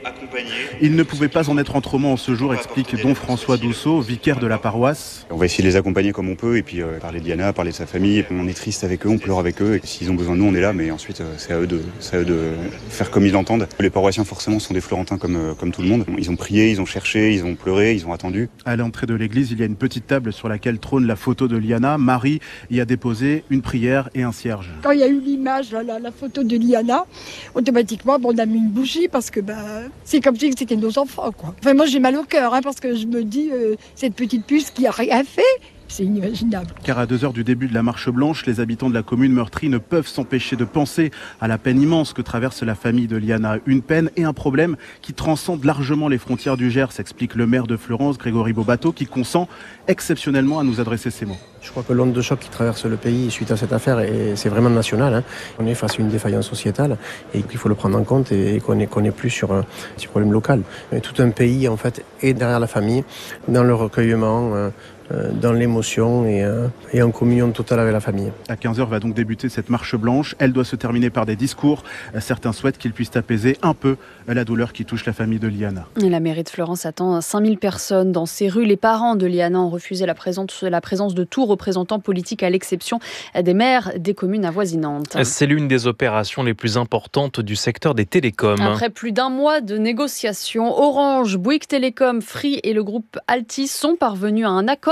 Il ne pouvait pas en être autrement en ce jour, explique don François Dousseau, vicaire de la paroisse. On va essayer de les accompagner comme on peut et puis euh, parler de Liana, parler de sa famille. On est triste avec eux, on pleure avec eux et s'ils ont besoin de nous, on est là, mais ensuite euh, c'est à eux de, c'est à eux de faire comme ils l'entendent. Les paroissiens forcément sont des Florentins comme, euh, comme tout le monde. Ils ont prié, ils ont cherché, ils ont pleuré, ils ont attendu. À l'entrée de l'église, il y a une petite table sur laquelle trône la photo de Liana. Marie y a déposé une prière et un cierge. Quand il y a eu l'image, la, la, la photo de Liana, automatiquement bon, on a mis une bougie parce que bah, c'est comme si c'était nos enfants, quoi. Enfin, moi j'ai mal au cœur hein, parce que je me dis euh, cette petite puce qui a rien fait. C'est inimaginable. Car à deux heures du début de la marche blanche, les habitants de la commune meurtrie ne peuvent s'empêcher de penser à la peine immense que traverse la famille de Liana. Une peine et un problème qui transcendent largement les frontières du Gers, explique le maire de Fleurance, Grégory Bobato, qui consent exceptionnellement à nous adresser ces mots. Je crois que l'onde de choc qui traverse le pays suite à cette affaire, c'est vraiment national. Hein. On est face à une défaillance sociétale et qu'il faut le prendre en compte et qu'on n'est qu'on est plus sur un petit problème local. Mais tout un pays, en fait, est derrière la famille, dans le recueillement, euh, dans l'émotion et, euh, et en communion totale avec la famille. À quinze heures va donc débuter cette marche blanche. Elle doit se terminer par des discours. Certains souhaitent qu'ils puissent apaiser un peu la douleur qui touche la famille de Liana. La mairie de Fleurance attend cinq mille personnes dans ces rues. Les parents de Liana ont refusé la présence, la présence de tout représentant politique à l'exception des maires des communes avoisinantes. C'est l'une des opérations les plus importantes du secteur des télécoms. Après plus d'un mois de négociations, Orange, Bouygues Télécom, Free et le groupe Altis sont parvenus à un accord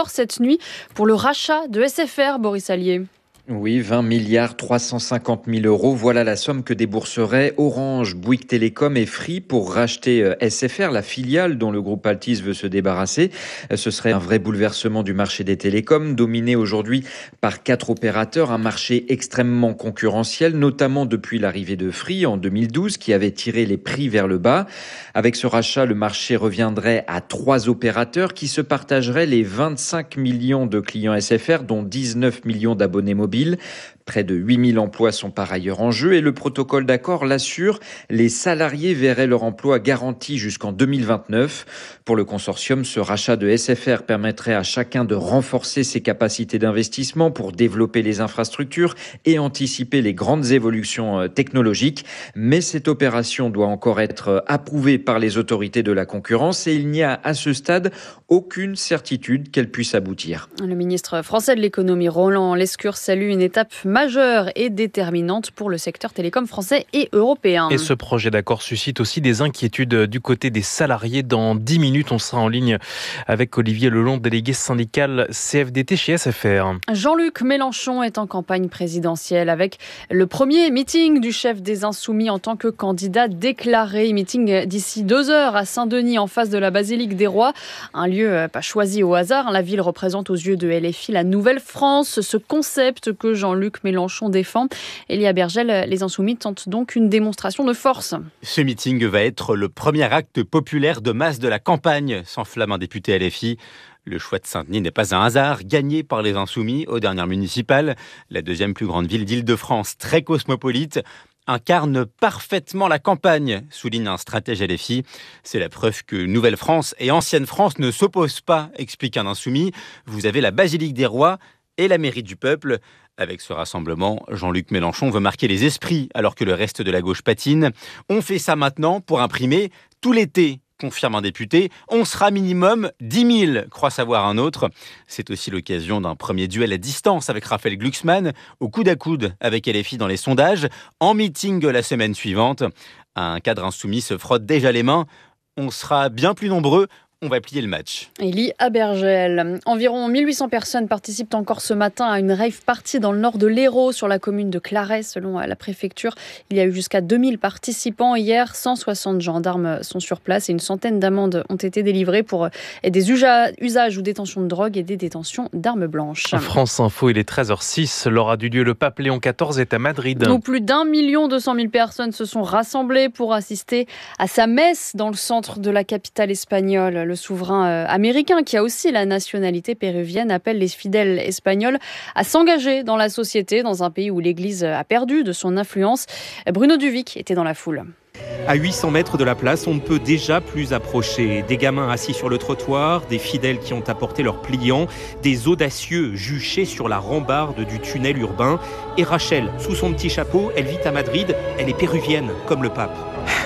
d'accord cette nuit pour le rachat de S F R, Boris Allier. Oui, vingt milliards trois cent cinquante mille euros. Voilà la somme que débourseraient Orange, Bouygues Télécom et Free pour racheter S F R, la filiale dont le groupe Altice veut se débarrasser. Ce serait un vrai bouleversement du marché des télécoms, dominé aujourd'hui par quatre opérateurs, un marché extrêmement concurrentiel, notamment depuis l'arrivée de Free en deux mille douze, qui avait tiré les prix vers le bas. Avec ce rachat, le marché reviendrait à trois opérateurs qui se partageraient les vingt-cinq millions de clients S F R, dont dix-neuf millions d'abonnés mobiles. Près de huit mille emplois sont par ailleurs en jeu et le protocole d'accord l'assure, les salariés verraient leur emploi garanti jusqu'en deux mille vingt-neuf. Pour le consortium, ce rachat de S F R permettrait à chacun de renforcer ses capacités d'investissement pour développer les infrastructures et anticiper les grandes évolutions technologiques. Mais cette opération doit encore être approuvée par les autorités de la concurrence et il n'y a à ce stade aucune certitude qu'elle puisse aboutir. Le ministre français de l'économie, Roland Lescure, salue une étape majeure et déterminante pour le secteur télécom français et européen. Et ce projet d'accord suscite aussi des inquiétudes du côté des salariés. Dans dix minutes, on sera en ligne avec Olivier Lelon, délégué syndical C F D T chez S F R. Jean-Luc Mélenchon est en campagne présidentielle avec le premier meeting du chef des Insoumis en tant que candidat déclaré. Meeting d'ici deux heures à Saint-Denis en face de la Basilique des Rois. Un lieu pas choisi au hasard. La ville représente aux yeux de L F I la nouvelle France, ce concept que Jean-Luc Mélenchon défend. Elia Bergel, les Insoumis tentent donc une démonstration de force. Ce meeting va être le premier acte populaire de masse de la campagne, s'enflamme un député L F I. Le choix de Saint-Denis n'est pas un hasard, gagné par les Insoumis aux dernières municipales. La deuxième plus grande ville d'Île-de-France, très cosmopolite, incarne parfaitement la campagne, souligne un stratège L F I. C'est la preuve que Nouvelle-France et Ancienne France ne s'opposent pas, explique un insoumis. Vous avez la Basilique des Rois et la mairie du peuple. Avec ce rassemblement, Jean-Luc Mélenchon veut marquer les esprits alors que le reste de la gauche patine. On fait ça maintenant pour imprimer tout l'été, confirme un député. On sera minimum dix mille, croit savoir un autre. C'est aussi l'occasion d'un premier duel à distance avec Raphaël Glucksmann, au coude à coude avec L F I dans les sondages, en meeting la semaine suivante. Un cadre insoumis se frotte déjà les mains. On sera bien plus nombreux. On va plier le match. Elie Abergel. Environ mille huit cents personnes participent encore ce matin à une rave party dans le nord de l'Hérault, sur la commune de Claret, selon la préfecture. Il y a eu jusqu'à deux mille participants hier. cent soixante gendarmes sont sur place et une centaine d'amendes ont été délivrées pour des usages ou détention de drogue et des détentions d'armes blanches. France Info, il est treize heures six. Lors du lieu, le pape Léon quatorze est à Madrid. Où plus d'un million deux cent mille personnes se sont rassemblées pour assister à sa messe dans le centre de la capitale espagnole. Le souverain américain, qui a aussi la nationalité péruvienne, appelle les fidèles espagnols à s'engager dans la société, dans un pays où l'Église a perdu de son influence. Bruno Duvic était dans la foule. À huit cents mètres de la place, on ne peut déjà plus approcher. Des gamins assis sur le trottoir, des fidèles qui ont apporté leurs pliants, des audacieux juchés sur la rambarde du tunnel urbain. Et Rachel, sous son petit chapeau, elle vit à Madrid, elle est péruvienne, comme le pape.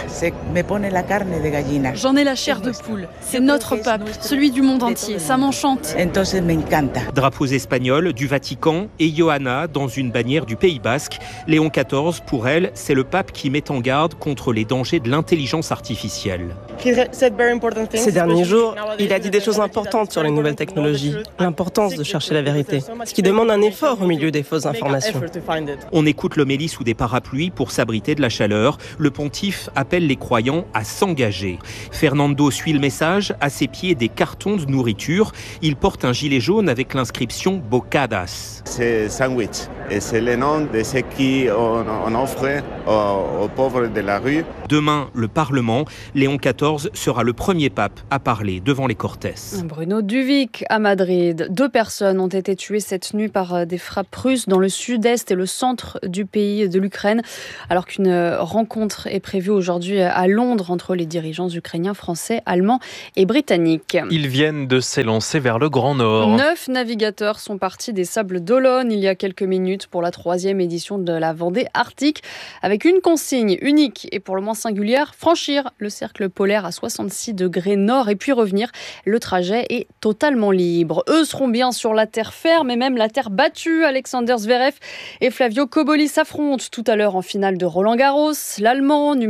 J'en ai la chair de poule. C'est notre pape, celui du monde entier. Ça m'enchante. Drapeaux espagnols du Vatican et Johanna dans une bannière du Pays Basque. Léon quatorze, pour elle, c'est le pape qui met en garde contre les dangers de l'intelligence artificielle. Ces derniers jours, il a dit des choses importantes sur les nouvelles technologies, l'importance de chercher la vérité, ce qui demande un effort au milieu des fausses informations. On écoute l'homélie sous des parapluies pour s'abriter de la chaleur. Le pontife appelle les croyants à s'engager. Fernando suit le message, à ses pieds des cartons de nourriture. Il porte un gilet jaune avec l'inscription Bocadas. C'est sandwich et c'est le nom de ce qu'on on offre aux, aux pauvres de la rue. Demain, le Parlement, Léon quatorze sera le premier pape à parler devant les Cortes. Bruno Duvic à Madrid. Deux personnes ont été tuées cette nuit par des frappes russes dans le sud-est et le centre du pays de l'Ukraine, alors qu'une rencontre est prévue aujourd'hui à Londres entre les dirigeants ukrainiens, français, allemands et britanniques. Ils viennent de s'élancer vers le Grand Nord. Neuf navigateurs sont partis des Sables d'Olonne il y a quelques minutes pour la troisième édition de la Vendée Arctique, avec une consigne unique et pour le moins singulière: franchir le cercle polaire à soixante-six degrés nord et puis revenir. Le trajet est totalement libre. Eux seront bien sur la terre ferme et même la terre battue. Alexander Zverev et Flavio Cobolli s'affrontent tout à l'heure en finale de Roland Garros. L'Allemand, numéro trois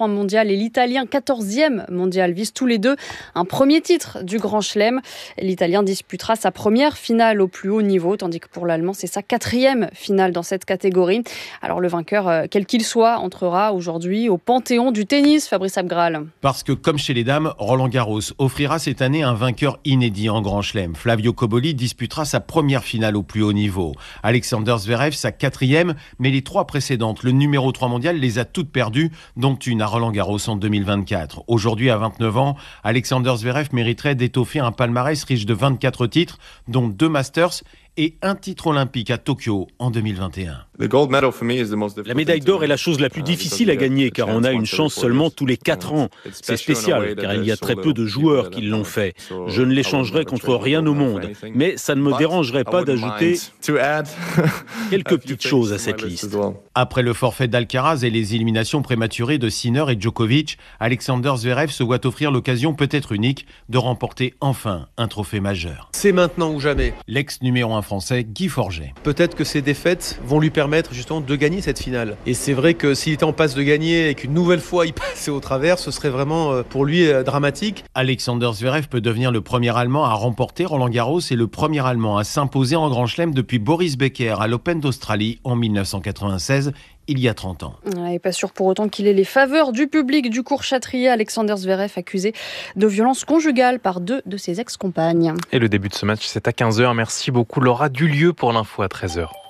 un mondial et l'Italien quatorzième mondial visent tous les deux un premier titre du Grand Chelem. L'Italien disputera sa première finale au plus haut niveau, tandis que pour l'Allemand, c'est sa quatrième finale dans cette catégorie. Alors le vainqueur, quel qu'il soit, entrera aujourd'hui au panthéon du tennis, Fabrice Abgral. Parce que comme chez les dames, Roland Garros offrira cette année un vainqueur inédit en Grand Chelem. Flavio Cobolli disputera sa première finale au plus haut niveau. Alexander Zverev, sa quatrième, mais les trois précédentes, le numéro trois mondial, les a toutes perdues, dont une à Roland Garros en deux mille vingt-quatre. Aujourd'hui, à vingt-neuf ans, Alexander Zverev mériterait d'étoffer un palmarès riche de vingt-quatre titres, dont deux Masters et un titre olympique à Tokyo en deux mille vingt et un. La médaille d'or est la chose la plus difficile à gagner car on a une chance seulement tous les quatre ans. C'est spécial car il y a très peu de joueurs qui l'ont fait. Je ne l'échangerai contre rien au monde, mais ça ne me dérangerait pas d'ajouter quelques petites choses à cette liste. Après le forfait d'Alcaraz et les éliminations prématurées de Sinner et Djokovic, Alexander Zverev se voit offrir l'occasion peut-être unique de remporter enfin un trophée majeur. C'est maintenant ou jamais. L'ex numéro un français Guy Forget. Peut-être que ces défaites vont lui permettre justement de gagner cette finale. Et c'est vrai que s'il était en passe de gagner et qu'une nouvelle fois il passait au travers, ce serait vraiment pour lui dramatique. Alexander Zverev peut devenir le premier Allemand à remporter Roland Garros et le premier Allemand à s'imposer en Grand Chelem depuis Boris Becker à l'Open d'Australie en mille neuf cent quatre-vingt-seize. Il y a trente ans. Et pas sûr pour autant qu'il ait les faveurs du public du Courchâtrier. Alexander Zverev accusé de violence conjugale par deux de ses ex-compagnes. Et le début de ce match, c'est à quinze heures. Merci beaucoup Laura Dulieu pour l'info à treize heures.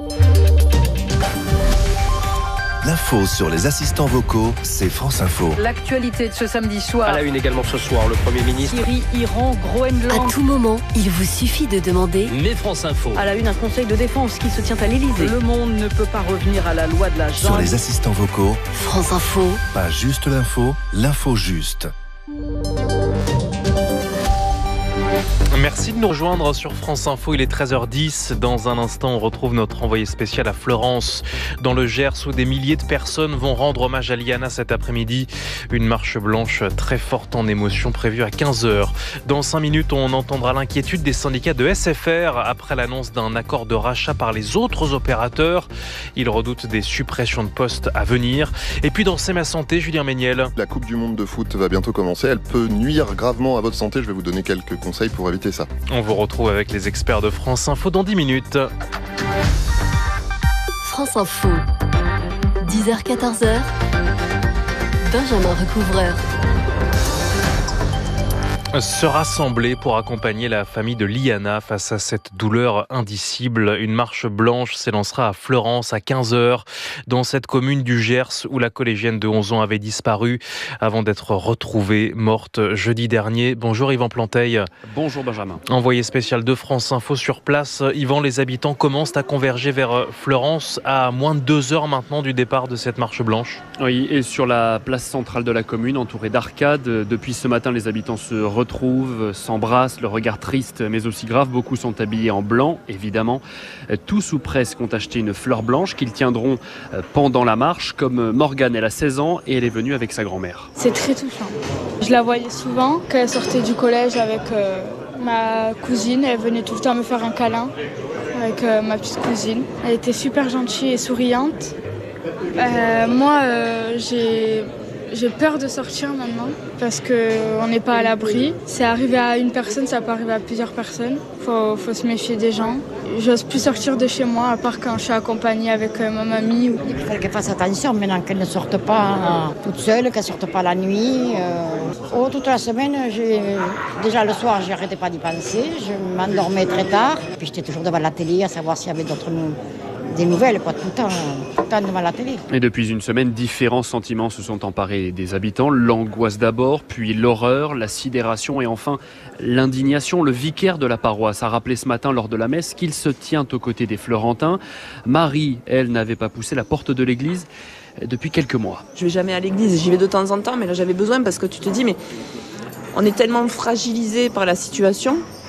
L'info sur les assistants vocaux, c'est France Info. L'actualité de ce samedi soir. À la une également ce soir, le Premier ministre. Syrie, Iran, Groenland. À tout moment, il vous suffit de demander. Mais France Info. À la une, un conseil de défense qui se tient à l'Élysée. Le monde ne peut pas revenir à la loi de la jungle. Sur les assistants vocaux, France Info. Pas juste l'info, l'info juste. Merci de nous rejoindre sur France Info, il est treize heures dix. Dans un instant, on retrouve notre envoyé spécial à Florence, dans le Gers, où des milliers de personnes vont rendre hommage à Liana cet après-midi. Une marche blanche très forte en émotion prévue à quinze heures. Dans cinq minutes, on entendra l'inquiétude des syndicats de S F R après l'annonce d'un accord de rachat par les autres opérateurs. Ils redoutent des suppressions de postes à venir. Et puis dans C'est ma santé, Julien Méniel. La Coupe du Monde de foot va bientôt commencer. Elle peut nuire gravement à votre santé. Je vais vous donner quelques conseils pour éviter ça. On vous retrouve avec les experts de France Info dans dix minutes. France Info, dix heures quatorze heures, Benjamin Recouvreur. Se rassembler pour accompagner la famille de Liana face à cette douleur indicible. Une marche blanche s'élancera à Florence à quinze heures, dans cette commune du Gers où la collégienne de onze ans avait disparu avant d'être retrouvée morte jeudi dernier. Bonjour Yvan Planteil. Bonjour Benjamin. Envoyé spécial de France Info sur place. Yvan, les habitants commencent à converger vers Florence à moins de deux heures maintenant du départ de cette marche blanche. Oui, et sur la place centrale de la commune, entourée d'arcades, depuis ce matin, les habitants se retrouvent, s'embrassent, le regard triste mais aussi grave. Beaucoup sont habillés en blanc, évidemment. Tous ou presque ont acheté une fleur blanche qu'ils tiendront pendant la marche, comme Morgane, elle a seize ans et elle est venue avec sa grand-mère. C'est très touchant. Je la voyais souvent quand elle sortait du collège avec euh, ma cousine. Elle venait tout le temps me faire un câlin avec euh, ma petite cousine. Elle était super gentille et souriante. Euh, moi, euh, j'ai... J'ai peur de sortir maintenant parce qu'on n'est pas à l'abri. C'est arrivé à une personne, ça peut arriver à plusieurs personnes. Il faut, faut se méfier des gens. J'ose plus sortir de chez moi à part quand je suis accompagnée avec euh, ma mamie. Il faut qu'elle fasse attention maintenant qu'elle ne sorte pas euh, toute seule, qu'elle ne sorte pas la nuit. Euh... Oh, toute la semaine, j'ai... déjà le soir, je n'arrêtais pas d'y penser. Je m'endormais très tard. Puis j'étais toujours devant la télé à savoir s'il y avait d'autres... des nouvelles, pas tout le temps, tout le temps devant la télé. Et depuis une semaine, différents sentiments se sont emparés des habitants. L'angoisse d'abord, puis l'horreur, la sidération et enfin l'indignation. Le vicaire de la paroisse a rappelé ce matin lors de la messe qu'il se tient aux côtés des Florentins. Marie, elle, n'avait pas poussé la porte de l'église depuis quelques mois. Je vais jamais à l'église, j'y vais de temps en temps, mais là j'avais besoin parce que tu te dis, mais on est tellement fragilisé par la situation